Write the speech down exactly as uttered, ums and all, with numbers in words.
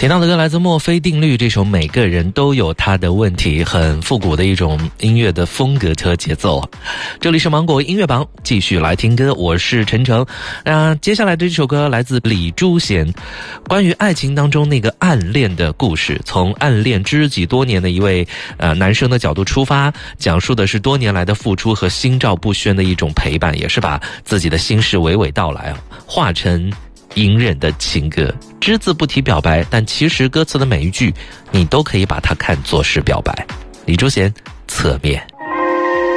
听到的歌来自墨菲定律，这首每个人都有他的问题，很复古的一种音乐的风格和节奏。这里是芒果音乐榜，继续来听歌，我是陈诚。那接下来的这首歌来自李珠贤，关于爱情当中那个暗恋的故事，从暗恋知己多年的一位呃男生的角度出发，讲述的是多年来的付出和心照不宣的一种陪伴，也是把自己的心事娓娓道来，化成隐忍的情歌，只字不提表白，但其实歌词的每一句你都可以把它看作是表白。李珠贤，侧面。